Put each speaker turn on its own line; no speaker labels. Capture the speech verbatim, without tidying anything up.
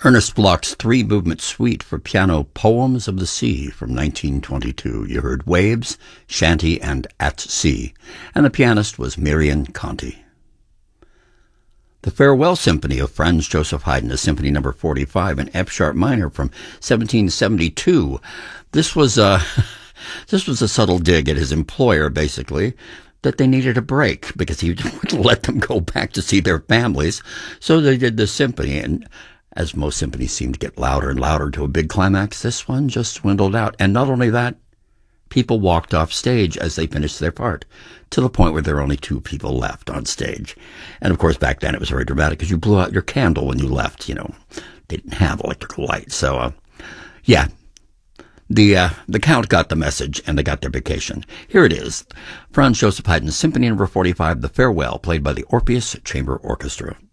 Ernest Bloch's three-movement suite for piano, Poems of the Sea, from nineteen twenty-two. You heard Waves, Shanty, and At Sea, and the pianist was Miriam Conti. The Farewell Symphony of Franz Joseph Haydn is Symphony Number forty-five in F sharp minor from seventeen seventy-two. This was a this was a subtle dig at his employer, basically, that they needed a break because he wouldn't let them go back to see their families. So they did this symphony, and as most symphonies seem to get louder and louder to a big climax, this one just dwindled out. And not only that, people walked off stage as they finished their part, to the point where there were only two people left on stage. And of course, back then it was very dramatic because you blew out your candle when you left. You know, they didn't have electrical light. So, uh, yeah, the uh, the Count got the message, and they got their vacation. Here it is, Franz Joseph Haydn, Symphony Number forty-five, The Farewell, played by the Orpheus Chamber Orchestra.